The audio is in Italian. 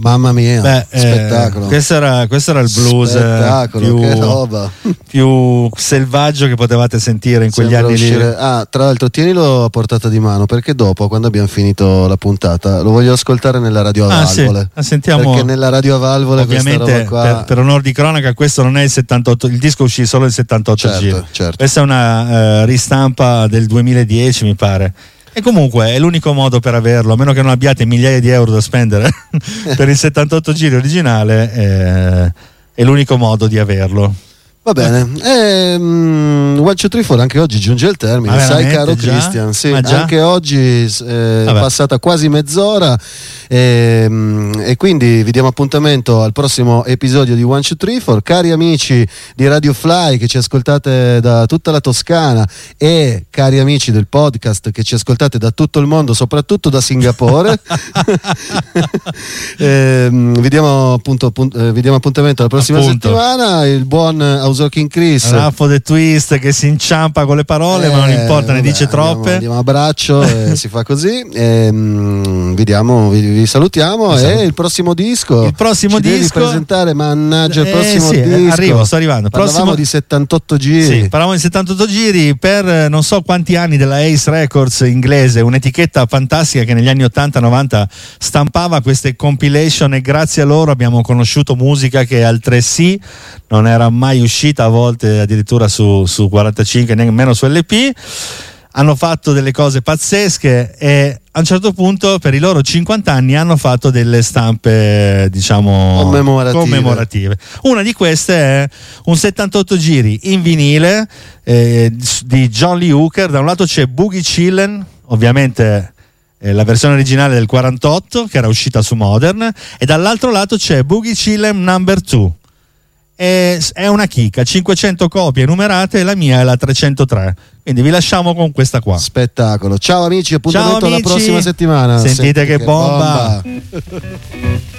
Mamma mia, spettacolo. Questo era il blues che roba. più selvaggio che potevate sentire in quegli anni lì. Tra l'altro tienilo a portata di mano, perché dopo, quando abbiamo finito la puntata, lo voglio ascoltare nella radio a valvole. Sì. Sentiamo, perché nella radio a valvole ovviamente questa roba qua... per onor di cronaca, questo non è il 78, il disco uscì solo il 78 giri. Certo. Questa è una ristampa del 2010 mi pare. E comunque è l'unico modo per averlo, a meno che non abbiate migliaia di euro da spendere per il 78 giri originale, è l'unico modo di averlo. Va bene, 1, 2, 3, 4 anche oggi giunge il termine, sai caro già? Christian, sì, Già? anche oggi è passata quasi mezz'ora e quindi vi diamo appuntamento al prossimo episodio di 1, 2, 3, 4. Cari amici di Radio Fly che ci ascoltate da tutta la Toscana e cari amici del podcast che ci ascoltate da tutto il mondo, soprattutto da Singapore, vi diamo appuntamento alla prossima settimana. Il buon King Chris, Raffo The Twist che si inciampa con le parole, ma non importa, ne dice troppe. Diamo un abbraccio e si fa così. Vi salutiamo. E il prossimo disco. Devi presentare, mannaggia, il prossimo disco. Sto arrivando. Parlavamo di 78 giri. Sì, parlavamo di 78 giri per non so quanti anni della Ace Records inglese, un'etichetta fantastica che negli anni 80-90 stampava queste compilation e grazie a loro abbiamo conosciuto musica che altresì non era mai uscita, a volte addirittura su 45, nemmeno su LP. Hanno fatto delle cose pazzesche e a un certo punto per i loro 50 anni hanno fatto delle stampe, diciamo, commemorative. Una di queste è un 78 giri in vinile di John Lee Hooker. Da un lato c'è Boogie Chillin', ovviamente la versione originale del 48 che era uscita su Modern, e dall'altro lato c'è Boogie Chillin' Number 2. È una chicca, 500 copie numerate e la mia è la 303, quindi vi lasciamo con questa qua. Spettacolo. Ciao amici, appuntamento alla prossima settimana. Sentite che bomba.